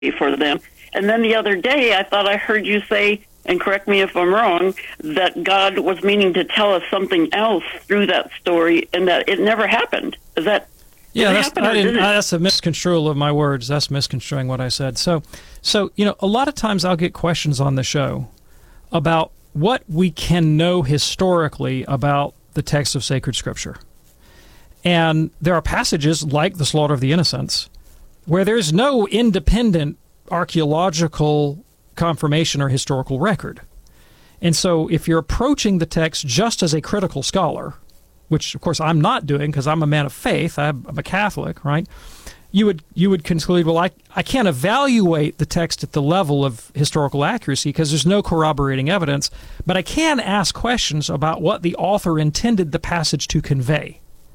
for them. And then the other day, I thought I heard you say, and correct me if I'm wrong, that God was meaning to tell us something else through that story, and that it never happened. Is that? Yeah, that's a misconstrual of my words. That's misconstruing what I said. So, a lot of times I'll get questions on the show about what we can know historically about the text of sacred Scripture. And there are passages like the slaughter of the innocents where there's no independent archaeological confirmation or historical record. And so if you're approaching the text just as a critical scholar, which of course I'm not doing because I'm a man of faith, I'm a Catholic, right? You would conclude, well, I can't evaluate the text at the level of historical accuracy because there's no corroborating evidence, but I can ask questions about what the author intended the passage to convey.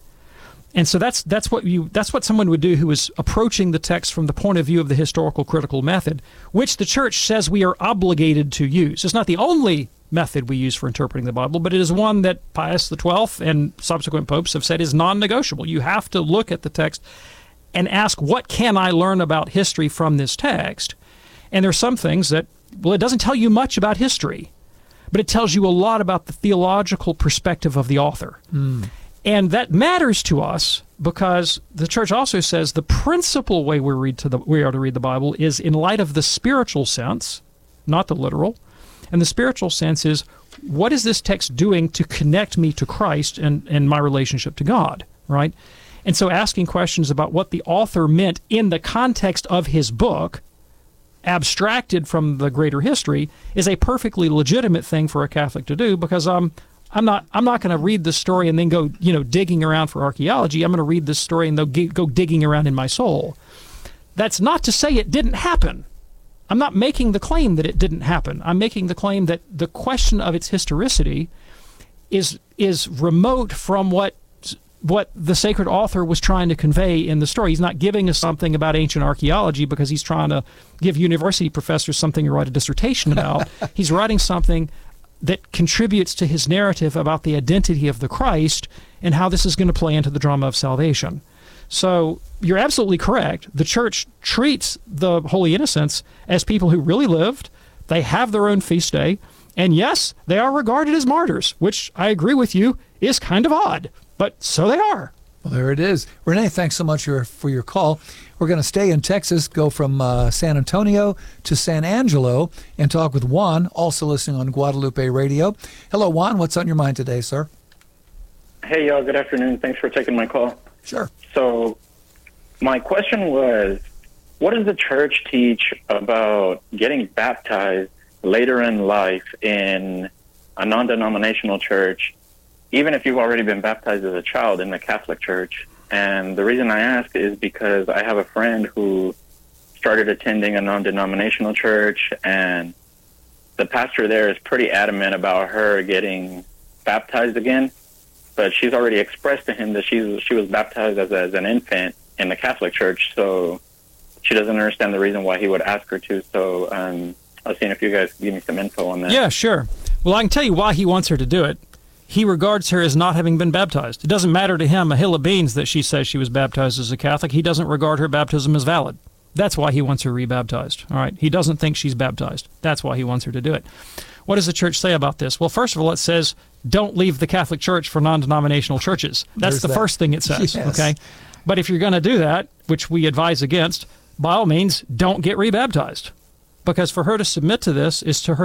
And so that's what someone would do who is approaching the text from the point of view of the historical critical method, which the Church says we are obligated to use. It's not the only method we use for interpreting the Bible, but it is one that Pius XII and subsequent popes have said is non-negotiable. You have to look at the text and ask, what can I learn about history from this text? And there are some things that, well, it doesn't tell you much about history, but it tells you a lot about the theological perspective of the author. And that matters to us because the Church also says the principal way we are to read the Bible is in light of the spiritual sense, not the literal. And the spiritual sense is, what is this text doing to connect me to Christ and my relationship to God, right? And so asking questions about what the author meant in the context of his book, abstracted from the greater history, is a perfectly legitimate thing for a Catholic to do because I'm not going to read this story and then go digging around for archaeology. I'm going to read this story and go digging around in my soul. That's not to say it didn't happen. I'm not making the claim that it didn't happen. I'm making the claim that the question of its historicity is remote from what the sacred author was trying to convey in the story. He's not giving us something about ancient archaeology because he's trying to give university professors something to write a dissertation about. He's writing something that contributes to his narrative about the identity of the Christ and how this is going to play into the drama of salvation. So you're absolutely correct. The Church treats the Holy Innocents as people who really lived. They have their own feast day. And yes, they are regarded as martyrs, which I agree with you is kind of odd. But so they are. Well, there it is. Renee, thanks so much for your call. We're going to stay in Texas, go from San Antonio to San Angelo, and talk with Juan, also listening on Guadalupe Radio. Hello, Juan. What's on your mind today, sir? Hey, y'all. Good afternoon. Thanks for taking my call. Sure. So my question was, what does the Church teach about getting baptized later in life in a non-denominational church, even if you've already been baptized as a child in the Catholic Church? And the reason I ask is because I have a friend who started attending a non-denominational church, and the pastor there is pretty adamant about her getting baptized again. But she's already expressed to him that she was baptized as an infant in the Catholic Church, so she doesn't understand the reason why he would ask her to. So I was seeing if you guys could give me some info on that. Yeah, sure. Well, I can tell you why he wants her to do it. He regards her as not having been baptized. It doesn't matter to him a hill of beans that she says she was baptized as a Catholic. He doesn't regard her baptism as valid. That's why he wants her rebaptized. All right. He doesn't think she's baptized. That's why he wants her to do it. What does the Church say about this? Well, first of all, it says don't leave the Catholic Church for non-denominational churches. That's the first thing it says. Yes. Okay. But if you're going to do that, which we advise against, by all means, don't get rebaptized. Because for her to submit to this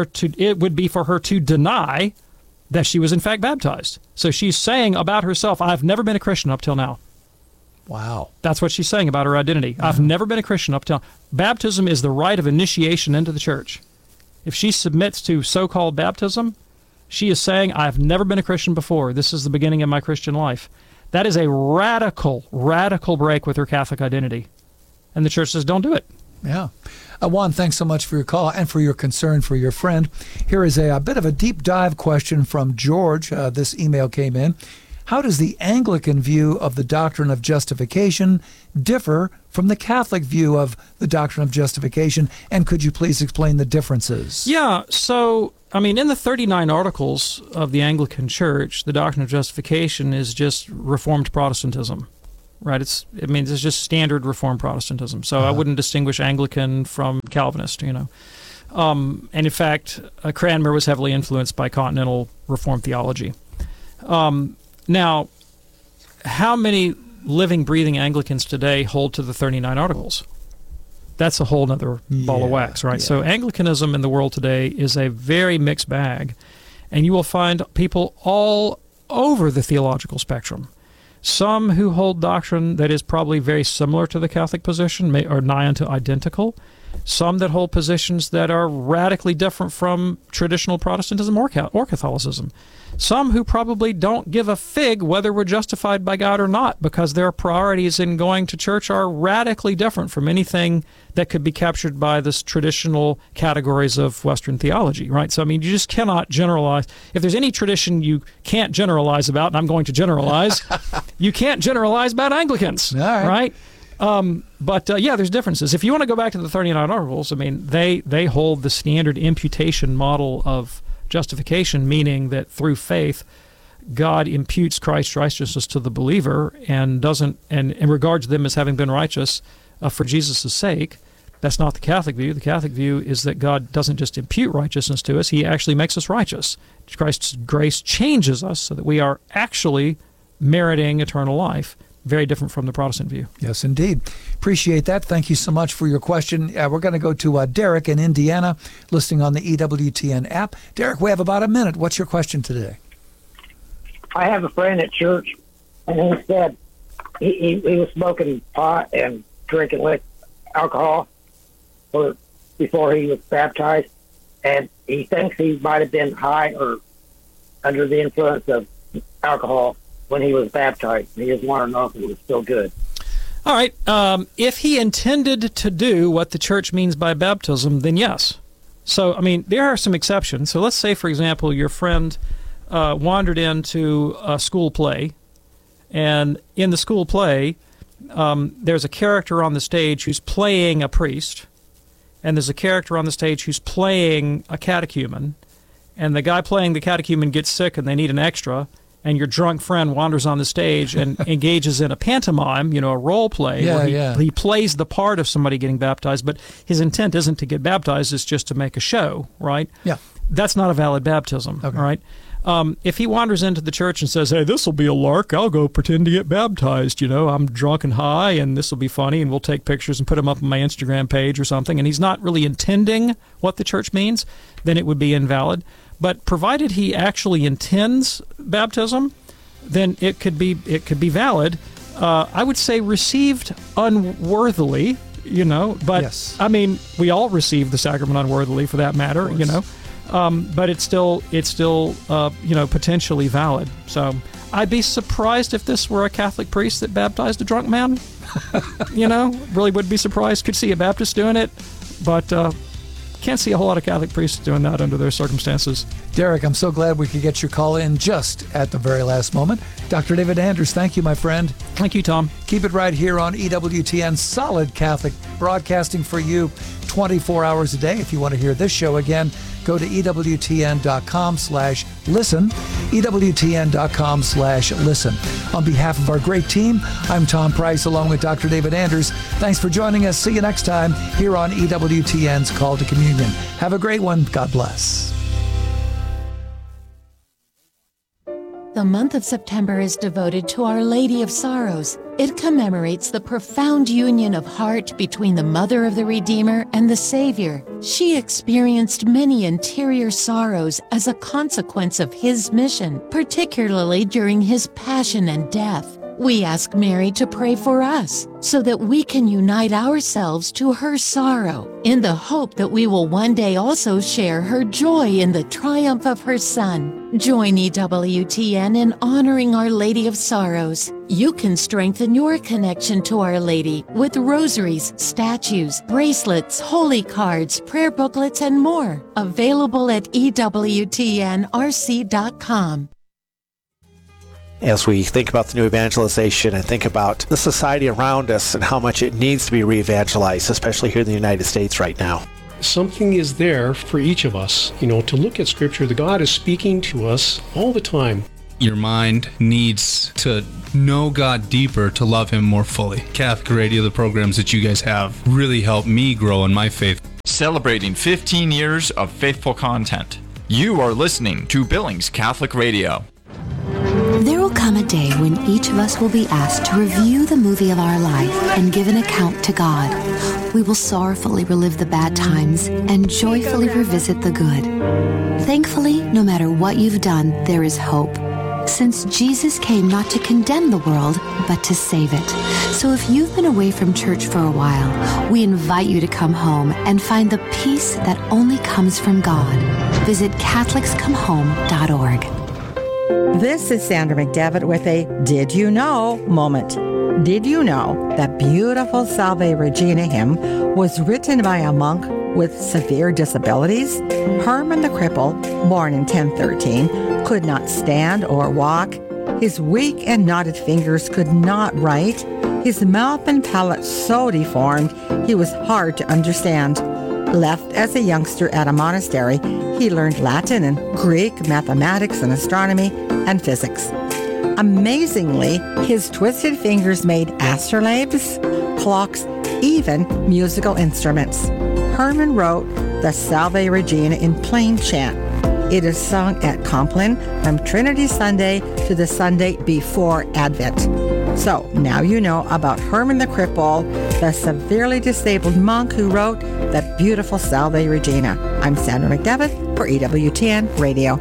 it would be for her to deny that she was in fact baptized. So she's saying about herself, I've never been a Christian up till now. Wow. That's what she's saying about her identity. I've never been a Christian up till now. Baptism is the rite of initiation into the Church. If she submits to so-called baptism, she is saying, I've never been a Christian before. This is the beginning of my Christian life. That is a radical, radical break with her Catholic identity. And the Church says, don't do it. Yeah. Juan, thanks so much for your call and for your concern for your friend. Here is a bit of a deep dive question from George. This email came in. How does the Anglican view of the doctrine of justification differ from the Catholic view of the doctrine of justification? And could you please explain the differences? Yeah, so, in the 39 articles of the Anglican Church, the doctrine of justification is just Reformed Protestantism. right? It's just standard Reformed Protestantism. So I wouldn't distinguish Anglican from Calvinist, And in fact, Cranmer was heavily influenced by continental Reformed theology. Now, how many living, breathing Anglicans today hold to the 39 Articles? That's a whole other ball of wax, right? Yeah. So Anglicanism in the world today is a very mixed bag, and you will find people all over the theological spectrum. Some who hold doctrine that is probably very similar to the Catholic position, or nigh unto identical. Some that hold positions that are radically different from traditional Protestantism or Catholicism. Some who probably don't give a fig whether we're justified by God or not, because their priorities in going to church are radically different from anything that could be captured by this traditional categories of Western theology, right? So, you just cannot generalize. If there's any tradition you can't generalize about, and I'm going to generalize, you can't generalize about Anglicans, right? But there's differences. If you want to go back to the 39 Articles, they hold the standard imputation model of justification, meaning that through faith, God imputes Christ's righteousness to the believer and regards them as having been righteous for Jesus' sake. That's not the Catholic view. The Catholic view is that God doesn't just impute righteousness to us, He actually makes us righteous. Christ's grace changes us so that we are actually meriting eternal life. Very different from the Protestant view. Yes, indeed. Appreciate that. Thank you so much for your question. We're going to go to Derek in Indiana, listening on the EWTN app. Derek, we have about a minute. What's your question today? I have a friend at church, and he said he was smoking pot and drinking alcohol before he was baptized, and he thinks he might have been high or under the influence of alcohol when he was baptized. He just wanted to know if it was still good. All right. If he intended to do what the church means by baptism, then yes. So, there are some exceptions. So let's say, for example, your friend wandered into a school play, and in the school play, there's a character on the stage who's playing a priest, and there's a character on the stage who's playing a catechumen, and the guy playing the catechumen gets sick and they need an extra, and your drunk friend wanders on the stage and engages in a pantomime, a role play, where he plays the part of somebody getting baptized, but his intent isn't to get baptized, it's just to make a show, right? Yeah. That's not a valid baptism, right? If he wanders into the church and says, hey, this will be a lark, I'll go pretend to get baptized, I'm drunk and high, and this will be funny, and we'll take pictures and put them up on my Instagram page or something, and he's not really intending what the church means, then it would be invalid. But provided he actually intends baptism, then it could be valid. I would say received unworthily, but yes. We all receive the sacrament unworthily for that matter, but it's still potentially valid. So I'd be surprised if this were a Catholic priest that baptized a drunk man. Really would be surprised. Could see a Baptist doing it, but can't see a whole lot of Catholic priests doing that under their circumstances. Derek, I'm so glad we could get your call in just at the very last moment. Dr. David Anders, thank you, my friend. Thank you, Tom. Keep it right here on EWTN, solid Catholic broadcasting for you 24 hours a day. If you want to hear this show again, go to EWTN.com/listen, EWTN.com/listen. On behalf of our great team, I'm Tom Price along with Dr. David Anders. Thanks for joining us. See you next time here on EWTN's Call to Communion. Have a great one. God bless. The month of September is devoted to Our Lady of Sorrows. It commemorates the profound union of heart between the Mother of the Redeemer and the Savior. She experienced many interior sorrows as a consequence of His mission, particularly during His passion and death. We ask Mary to pray for us so that we can unite ourselves to her sorrow in the hope that we will one day also share her joy in the triumph of her Son. Join EWTN in honoring Our Lady of Sorrows. You can strengthen your connection to Our Lady with rosaries, statues, bracelets, holy cards, prayer booklets, and more. Available at EWTNRC.com. As we think about the new evangelization and think about the society around us and how much it needs to be re-evangelized, especially here in the United States right now. Something is there for each of us, to look at Scripture. The God is speaking to us all the time. your mind needs to know God deeper to love Him more fully. Catholic Radio, the programs that you guys have, really helped me grow in my faith. Celebrating 15 years of faithful content. You are listening to Billings Catholic Radio. There will come a day when each of us will be asked to review the movie of our life and give an account to God. We will sorrowfully relive the bad times and joyfully revisit the good. Thankfully, no matter what you've done, there is hope, since Jesus came not to condemn the world, but to save it. So if you've been away from church for a while, we invite you to come home and find the peace that only comes from God. Visit CatholicsComeHome.org. This is Sandra McDevitt with a Did You Know moment. Did you know that beautiful Salve Regina hymn was written by a monk with severe disabilities? Herman the Cripple, born in 1013, could not stand or walk. His weak and knotted fingers could not write. His mouth and palate so deformed, he was hard to understand. Left as a youngster at a monastery, he learned Latin and Greek, mathematics and astronomy, and physics. Amazingly, his twisted fingers made astrolabes, clocks, even musical instruments. Herman wrote the Salve Regina in plain chant. It is sung at Compline from Trinity Sunday to the Sunday before Advent. So now you know about Herman the Cripple, the severely disabled monk who wrote that beautiful Salve Regina. I'm Sandra McDevitt for EWTN Radio.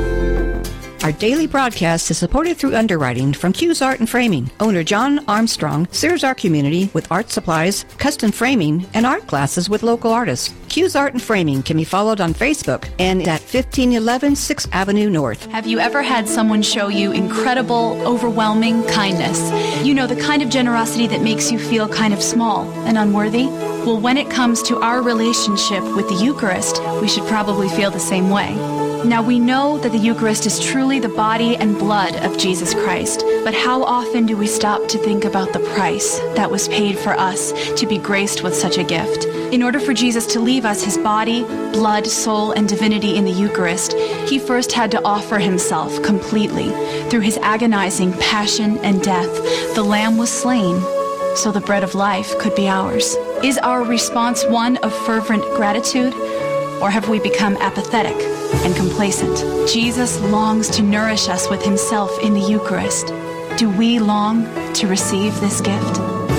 Our daily broadcast is supported through underwriting from Q's Art and Framing. Owner John Armstrong serves our community with art supplies, custom framing, and art classes with local artists. Q's Art and Framing can be followed on Facebook and at 1511 6th Avenue North. Have you ever had someone show you incredible, overwhelming kindness? You know, the kind of generosity that makes you feel kind of small and unworthy? Well, when it comes to our relationship with the Eucharist, we should probably feel the same way. Now, we know that the Eucharist is truly the body and blood of Jesus Christ, but how often do we stop to think about the price that was paid for us to be graced with such a gift? In order for Jesus to leave us his body, blood, soul, and divinity in the Eucharist, he first had to offer himself completely. Through his agonizing passion and death, the Lamb was slain so the bread of life could be ours. Is our response one of fervent gratitude, or have we become apathetic and complacent? Jesus longs to nourish us with himself in the Eucharist. Do we long to receive this gift?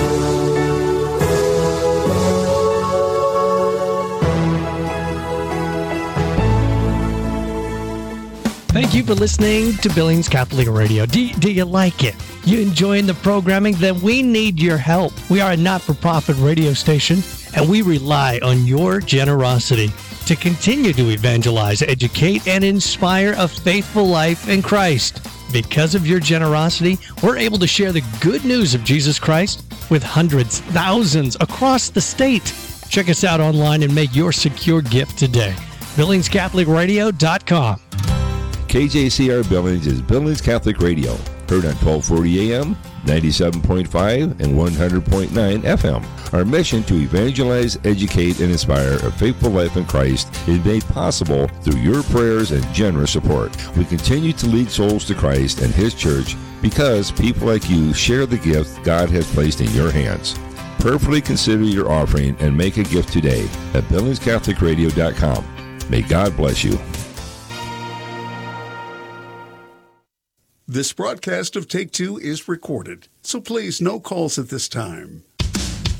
Thank you for listening to Billings Catholic Radio. Do you like it? You enjoying the programming? Then we need your help. We are a not-for-profit radio station, and we rely on your generosity to continue to evangelize, educate, and inspire a faithful life in Christ. Because of your generosity, we're able to share the good news of Jesus Christ with hundreds, thousands across the state. Check us out online and make your secure gift today. BillingsCatholicRadio.com. KJCR Billings is Billings Catholic Radio, heard on 1240 AM, 97.5, and 100.9 FM. Our mission to evangelize, educate, and inspire a faithful life in Christ is made possible through your prayers and generous support. We continue to lead souls to Christ and His church because people like you share the gift God has placed in your hands. Prayerfully consider your offering and make a gift today at BillingsCatholicRadio.com. May God bless you. This broadcast of Take Two is recorded, so please no calls at this time.